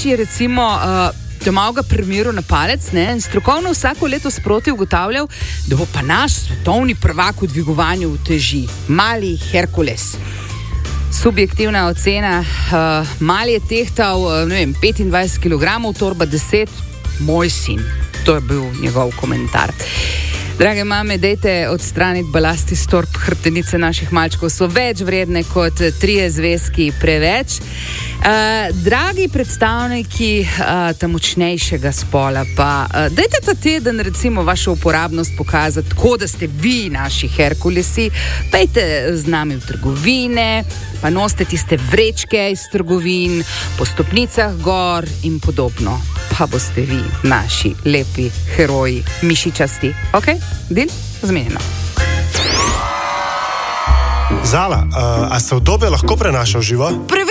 je recimo domaga primeru na palec, ne, strokovno vsako leto sproti ugotavljal, da bo pa naš svetovni prvak v dvigovanju teži, mali Herkules. Subjektivna ocena, mali je tehtal, 25 kg, torba 10, moj sin. To je bil njegov komentar. Drage mame, dejte odstraniti balast iz torb, hrbtenice naših malčkov so več vredne kot 3 zvezki preveč. Dragi predstavniki ta močnejšega spola, pa dajte ta teden recimo vašo uporabnost pokazati, tako da ste vi naši Herkulesi, pejte z nami v trgovine, pa nosite tiste vrečke iz trgovin, po stopnicah gor in podobno. Pa boste vi naši lepi heroji, mišičasti. Ok? Deal? Zmenjeno. Zala, a se udobje lahko prenaša v živo?